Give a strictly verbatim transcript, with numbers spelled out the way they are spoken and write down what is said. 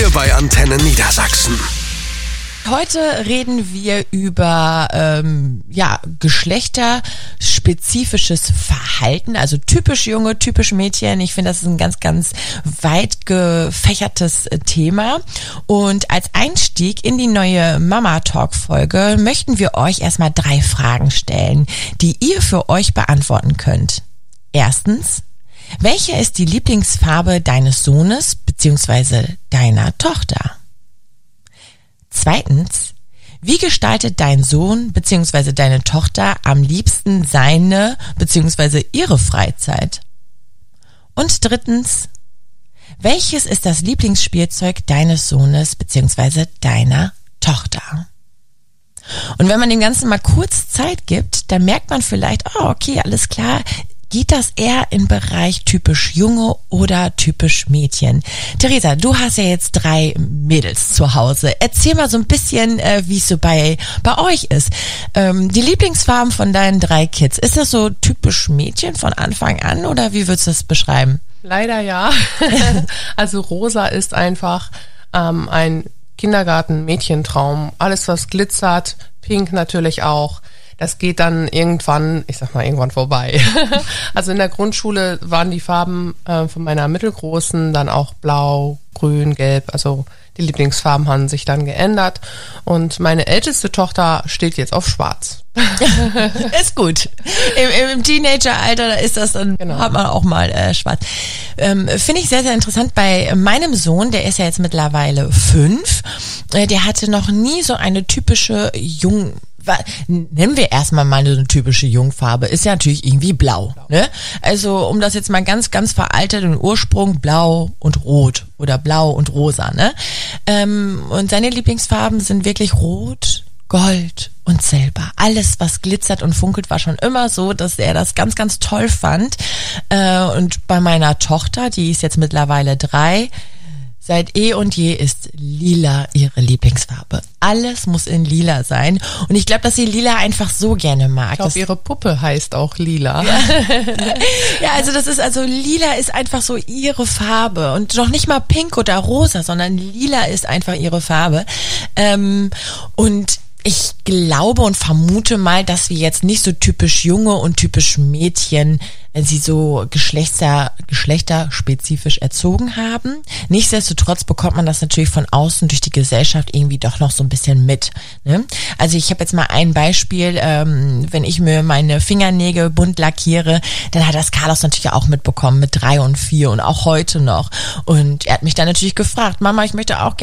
hier bei Antenne Niedersachsen. Heute reden wir über ähm, ja geschlechterspezifisches Verhalten, also typisch Junge, typisch Mädchen. Ich finde, das ist ein ganz, ganz weit gefächertes Thema. Und als Einstieg in die neue Mama-Talk-Folge möchten wir euch erstmal drei Fragen stellen, die ihr für euch beantworten könnt. Erstens: Welche ist die Lieblingsfarbe deines Sohnes bzw. deiner Tochter? Zweitens: Wie gestaltet dein Sohn bzw. deine Tochter am liebsten seine bzw. ihre Freizeit? Und drittens: Welches ist das Lieblingsspielzeug deines Sohnes bzw. deiner Tochter? Und wenn man dem Ganzen mal kurz Zeit gibt, dann merkt man vielleicht, oh okay, alles klar, geht das eher im Bereich typisch Junge oder typisch Mädchen? Theresa, du hast ja jetzt drei Mädels zu Hause. Erzähl mal so ein bisschen, äh, wie es so bei, bei euch ist. Ähm, die Lieblingsfarben von deinen drei Kids, ist das so typisch Mädchen von Anfang an oder wie würdest du das beschreiben? Leider ja. Also rosa ist einfach ähm, ein Kindergarten-Mädchentraum. Alles, was glitzert, pink natürlich auch. Das geht dann irgendwann, ich sag mal, irgendwann vorbei. Also in der Grundschule waren die Farben äh, von meiner Mittelgroßen dann auch blau, grün, gelb. Also die Lieblingsfarben haben sich dann geändert. Und meine älteste Tochter steht jetzt auf schwarz. Ist gut. Im, im Teenageralter, da ist das dann, genau. Hat man auch mal äh, schwarz. Ähm, Finde ich sehr, sehr interessant. Bei meinem Sohn, der ist ja jetzt mittlerweile fünf, äh, der hatte noch nie so eine typische Jung... Nennen wir erstmal mal eine typische Jungfarbe, ist ja natürlich irgendwie blau, ne? Also um das jetzt mal ganz, ganz veraltet, den Ursprung blau und rot oder blau und rosa, ne? Ähm, und seine Lieblingsfarben sind wirklich rot, Gold und Silber. Alles, was glitzert und funkelt, war schon immer so, dass er das ganz, ganz toll fand. Äh, und bei meiner Tochter, die ist jetzt mittlerweile drei, seit eh und je ist lila ihre Lieblingsfarbe. Alles muss in lila sein. Und ich glaube, dass sie lila einfach so gerne mag. Ich glaube, ihre Puppe heißt auch lila. Ja. Ja, also das ist, also lila ist einfach so ihre Farbe. Und noch nicht mal pink oder rosa, sondern lila ist einfach ihre Farbe. Ähm, und ich glaube und vermute mal, dass wir jetzt nicht so typisch Junge und typisch Mädchen sie so geschlechter, geschlechterspezifisch erzogen haben. Nichtsdestotrotz bekommt man das natürlich von außen durch die Gesellschaft irgendwie doch noch so ein bisschen mit. Ne? Also ich habe jetzt mal ein Beispiel, ähm, wenn ich mir meine Fingernägel bunt lackiere, dann hat das Carlos natürlich auch mitbekommen mit drei und vier und auch heute noch. Und er hat mich dann natürlich gefragt, Mama, ich möchte auch gerne